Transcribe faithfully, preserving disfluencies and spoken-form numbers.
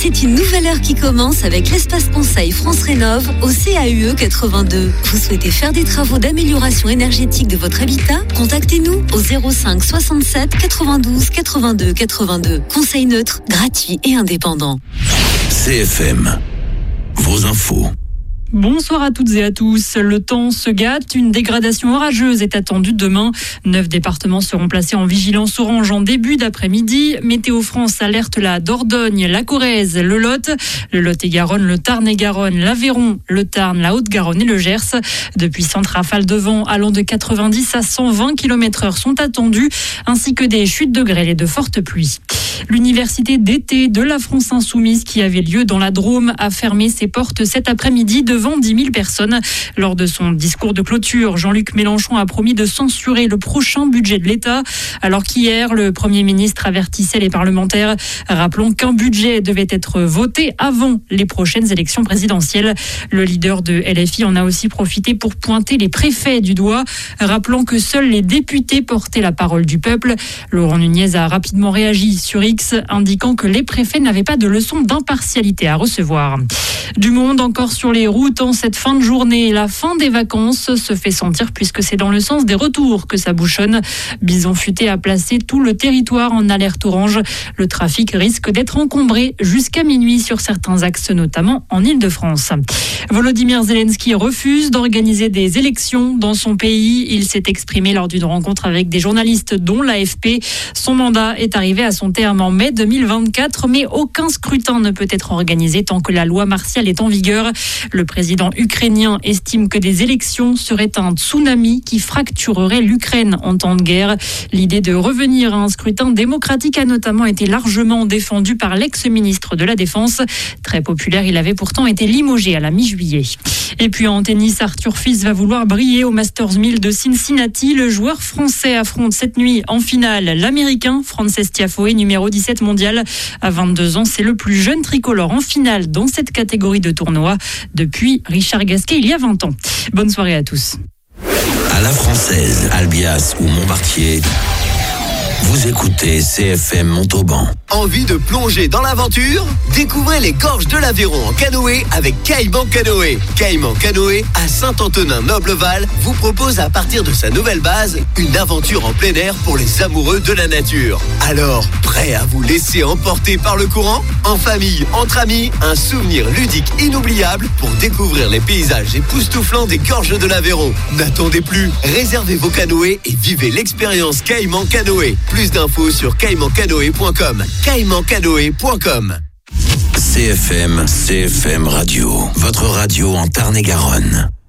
C'est une nouvelle heure qui commence avec l'espace conseil France Rénov au C A U E quatre-vingt-deux. Vous souhaitez faire des travaux d'amélioration énergétique de votre habitat? Contactez-nous au zéro cinq soixante-sept quatre-vingt-douze quatre-vingt-deux quatre-vingt-deux. Conseil neutre, gratuit et indépendant. C F M, vos infos. Bonsoir à toutes et à tous. Le temps se gâte. Une dégradation orageuse est attendue demain. Neuf départements seront placés en vigilance orange en début d'après-midi. Météo France alerte la Dordogne, la Corrèze, le Lot, le Lot-et-Garonne, le Tarn-et-Garonne, l'Aveyron, le Tarn, la Haute-Garonne et le Gers. De puissantes rafales de vent allant de quatre-vingt-dix à cent vingt kilomètres heure sont attendues, ainsi que des chutes de grêle et de fortes pluies. L'université d'été de la France Insoumise, qui avait lieu dans la Drôme, a fermé ses portes cet après-midi devant dix mille personnes. Lors de son discours de clôture, Jean-Luc Mélenchon a promis de censurer le prochain budget de l'État. Alors qu'hier, le Premier ministre avertissait les parlementaires. Rappelons qu'un budget devait être voté avant les prochaines élections présidentielles. Le leader de L F I en a aussi profité pour pointer les préfets du doigt, rappelant que seuls les députés portaient la parole du peuple. Laurent Nunez a rapidement réagi sur X, indiquant que les préfets n'avaient pas de leçon d'impartialité à recevoir. Du monde encore sur les routes en cette fin de journée. La fin des vacances se fait sentir puisque c'est dans le sens des retours que ça bouchonne. Bison Futé a placé tout le territoire en alerte orange. Le trafic risque d'être encombré jusqu'à minuit sur certains axes, notamment en Île-de-France. Volodymyr Zelensky refuse d'organiser des élections dans son pays. Il s'est exprimé lors d'une rencontre avec des journalistes, dont l'A F P. Son mandat est arrivé à son terme en mai deux mille vingt-quatre, mais aucun scrutin ne peut être organisé tant que la loi martiale est en vigueur. Le président ukrainien estime que des élections seraient un tsunami qui fracturerait l'Ukraine en temps de guerre. L'idée de revenir à un scrutin démocratique a notamment été largement défendue par l'ex-ministre de la Défense. Très populaire, il avait pourtant été limogé à la mi-juillet. Et puis en tennis, Arthur Fils va vouloir briller au Masters mille de Cincinnati. Le joueur français affronte cette nuit en finale l'Américain Frances Tiafoe, numéro dix-sept mondial. À vingt-deux ans, c'est le plus jeune tricolore en finale dans cette catégorie de tournoi depuis Richard Gasquet il y a vingt ans. Bonne soirée à tous. À la française, Albias ou Montmartier, vous écoutez C F M Montauban. Envie de plonger dans l'aventure? Découvrez les gorges de l'Aveyron en canoë avec Caïman Canoë. Caïman Canoë à Saint-Antonin-Nobleval vous propose à partir de sa nouvelle base une aventure en plein air pour les amoureux de la nature. Alors, prêt à vous laisser emporter par le courant? En famille, entre amis, un souvenir ludique inoubliable pour découvrir les paysages époustouflants des gorges de l'Aveyron. N'attendez plus, réservez vos canoës et vivez l'expérience Caïman Canoë. Plus d'infos sur caïman canoë point com. caïman canoë point com. C F M, C F M Radio, votre radio en Tarn-et-Garonne.